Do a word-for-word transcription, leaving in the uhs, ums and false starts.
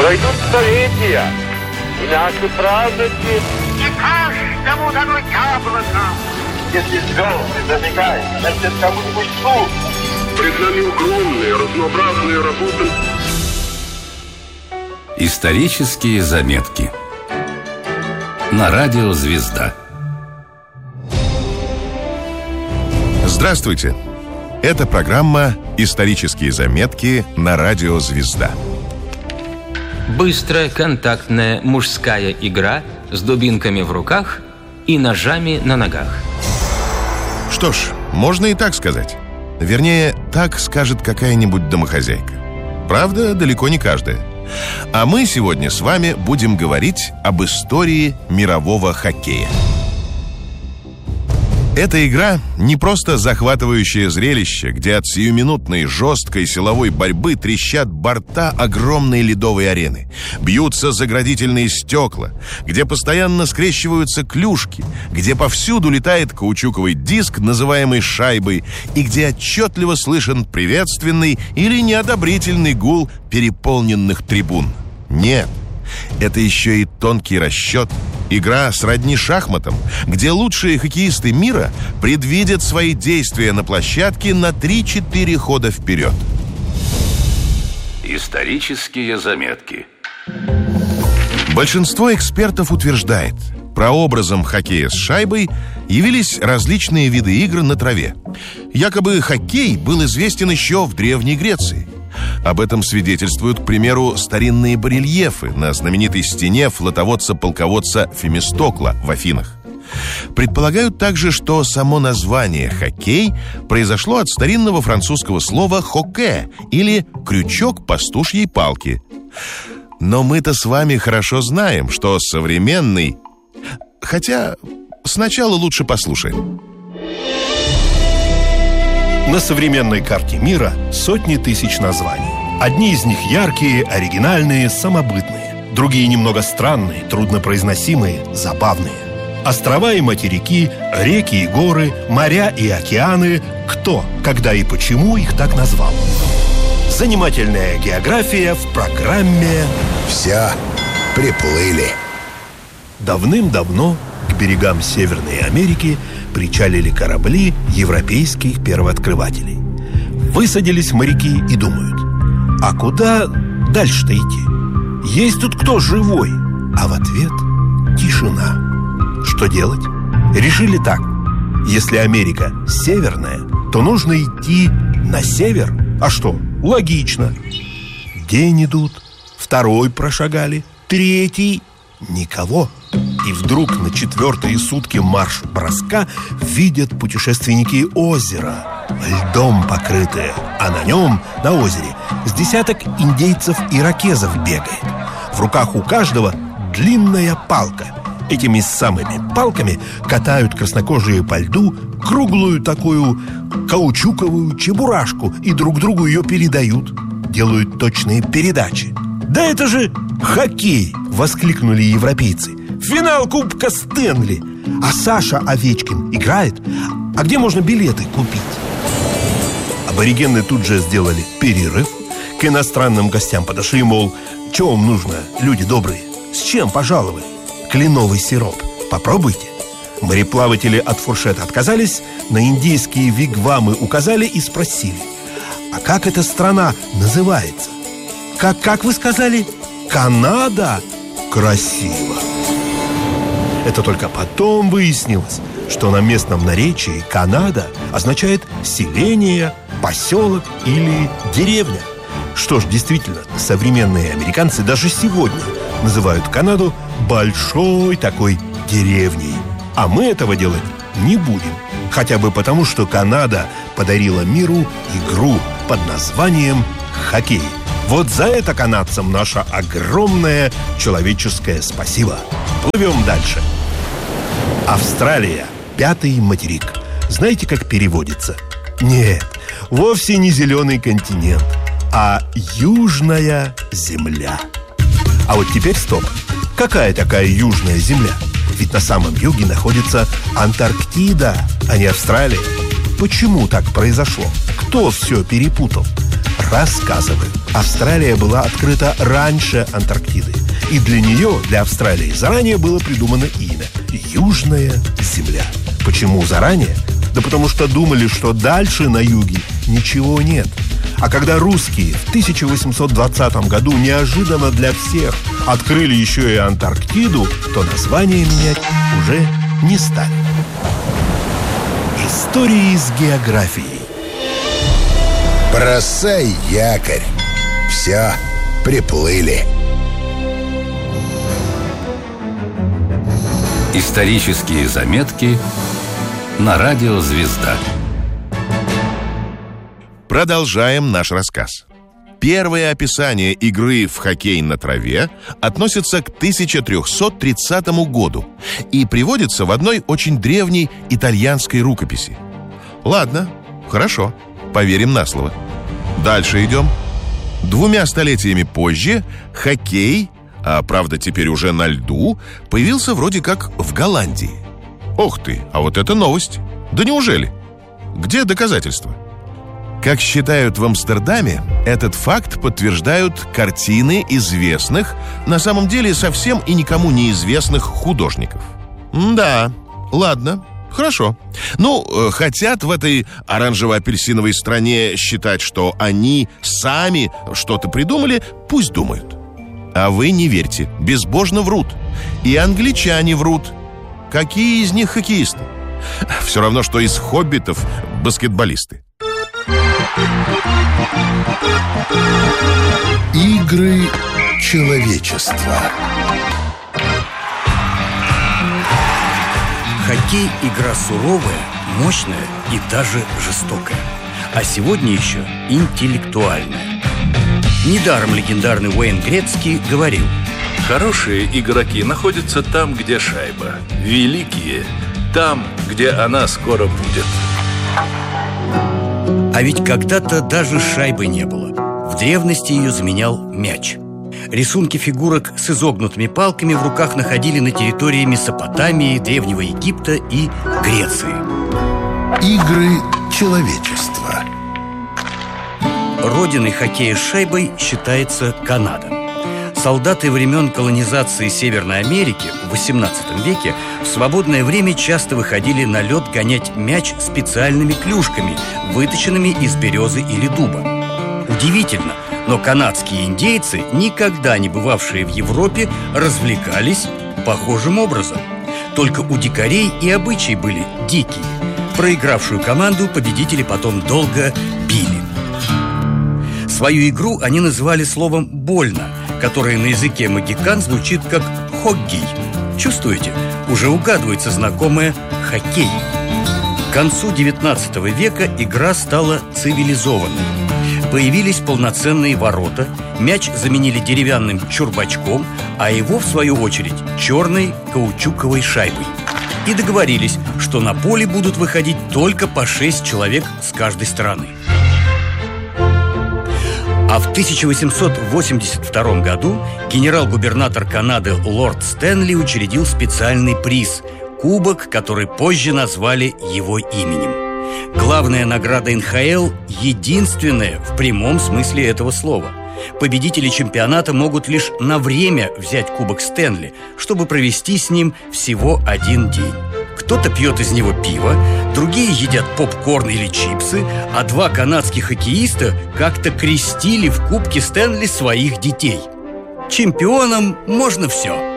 Пройдут столетия, и наши праздники... И каждому дано яблоко. Если звезды зажигают, значит, кому-нибудь суд. Пред нами огромные, разнообразные работы. Исторические заметки на радио «Звезда». Здравствуйте! Это программа «Исторические заметки» на радио «Звезда». Быстрая контактная мужская игра с дубинками в руках и ножами на ногах. Что ж, можно и так сказать. Вернее, так скажет какая-нибудь домохозяйка. Правда, далеко не каждая. А мы сегодня с вами будем говорить об истории мирового хоккея. Эта игра не просто захватывающее зрелище, где от сиюминутной жесткой силовой борьбы трещат борта огромной ледовой арены, бьются заградительные стекла, где постоянно скрещиваются клюшки, где повсюду летает каучуковый диск, называемый шайбой, и где отчетливо слышен приветственный или неодобрительный гул переполненных трибун. Нет, это еще и тонкий расчет. Игра сродни шахматам, где лучшие хоккеисты мира предвидят свои действия на площадке на три-четыре хода вперед. Исторические заметки. Большинство экспертов утверждает, прообразом хоккея с шайбой явились различные виды игр на траве. Якобы хоккей был известен еще в Древней Греции. Об этом свидетельствуют, к примеру, старинные барельефы на знаменитой стене флотоводца-полководца Фемистокла в Афинах. Предполагают также, что само название «хоккей» произошло от старинного французского слова «хоке» или «крючок пастушьей палки». Но мы-то с вами хорошо знаем, что современный... Хотя сначала лучше послушаем. На современной карте мира сотни тысяч названий. Одни из них яркие, оригинальные, самобытные. Другие немного странные, труднопроизносимые, забавные. Острова и материки, реки и горы, моря и океаны. Кто, когда и почему их так назвал? Занимательная география в программе «Все приплыли». Давным-давно к берегам Северной Америки причалили корабли европейских первооткрывателей. Высадились моряки и думают: а куда дальше-то идти? Есть тут кто живой? А в ответ тишина. Что делать? Решили так: если Америка северная, то нужно идти на север. А что? Логично. День идут, второй прошагали, третий — никого. И вдруг на четвертые сутки марш-броска видят путешественники озеро, льдом покрытое, а на нем, на озере, с десяток индейцев-иракезов бегает. В руках у каждого длинная палка. Этими самыми палками катают краснокожие по льду круглую такую каучуковую чебурашку и друг другу ее передают. Делают точные передачи. «Да это же хоккей!» — воскликнули европейцы. «Финал Кубка Стэнли! А Саша Овечкин играет? А где можно билеты купить?» Аборигены тут же сделали перерыв. К иностранным гостям подошли, мол, что вам нужно, люди добрые? С чем пожаловали? Кленовый сироп. Попробуйте. Мореплаватели от фуршета отказались, на индейские вигвамы указали и спросили: а как эта страна называется? Как, как вы сказали? Канада? Красиво. Это только потом выяснилось, что на местном наречии Канада означает селение, поселок или деревня. Что ж, действительно, современные американцы даже сегодня называют Канаду большой такой деревней. А мы этого делать не будем. Хотя бы потому, что Канада подарила миру игру под названием хоккей. Вот за это канадцам наше огромное человеческое спасибо. Плывем дальше. Австралия, пятый материк. Знаете, как переводится? Нет, вовсе не зеленый континент, а южная земля. А вот теперь стоп. Какая такая южная земля? Ведь на самом юге находится Антарктида, а не Австралия. Почему так произошло? Кто все перепутал? Рассказывают, Австралия была открыта раньше Антарктиды. И для нее, для Австралии, заранее было придумано имя – Южная Земля. Почему заранее? Да потому что думали, что дальше на юге ничего нет. А когда русские в тысяча восемьсот двадцатом году неожиданно для всех открыли еще и Антарктиду, то название менять уже не стали. Истории с географией. Бросай якорь. Все, приплыли. Исторические заметки на радио «Звезда». Продолжаем наш рассказ. Первое описание игры в хоккей на траве относится к тысяча триста тридцатому году и приводится в одной очень древней итальянской рукописи. Ладно, хорошо, поверим на слово. Дальше идем. Двумя столетиями позже хоккей, а правда теперь уже на льду, появился вроде как в Голландии. Ох ты, а вот это новость. Да неужели? Где доказательства? Как считают в Амстердаме, этот факт подтверждают картины известных, на самом деле совсем и никому неизвестных художников. Да, ладно, хорошо. Ну, хотят в этой оранжево-апельсиновой стране считать, что они сами что-то придумали, пусть думают. А вы не верьте, безбожно врут. И англичане врут. Какие из них хоккеисты? Все равно, что из хоббитов баскетболисты. Игры человечества. Хоккей – игра суровая, мощная и даже жестокая. А сегодня еще интеллектуальная. Недаром легендарный Уэйн Грецкий говорил: хорошие игроки находятся там, где шайба. Великие – там, где она скоро будет. А ведь когда-то даже шайбы не было. В древности ее заменял мяч. Рисунки фигурок с изогнутыми палками в руках находили на территории Месопотамии, Древнего Египта и Греции. Игры человечества. Родиной хоккея с шайбой считается Канада. Солдаты времен колонизации Северной Америки в восемнадцатом веке в свободное время часто выходили на лед гонять мяч специальными клюшками, выточенными из березы или дуба. Удивительно, но канадские индейцы, никогда не бывавшие в Европе, развлекались похожим образом. Только у дикарей и обычаи были дикие. Проигравшую команду победители потом долго били. Свою игру они называли словом «больно», которое на языке магикан звучит как «хоггей». Чувствуете? Уже угадывается знакомое «хоккей». К концу девятнадцатого века игра стала цивилизованной. Появились полноценные ворота, мяч заменили деревянным чурбачком, а его, в свою очередь, черной каучуковой шайбой. И договорились, что на поле будут выходить только по шесть человек с каждой стороны. А в тысяча восемьсот восемьдесят втором году генерал-губернатор Канады лорд Стэнли учредил специальный приз – кубок, который позже назвали его именем. Главная награда эн ха эл – единственная в прямом смысле этого слова. Победители чемпионата могут лишь на время взять кубок Стэнли, чтобы провести с ним всего один день. Кто-то пьет из него пиво, другие едят попкорн или чипсы, а два канадских хоккеиста как-то крестили в кубке Стэнли своих детей. Чемпионам можно все.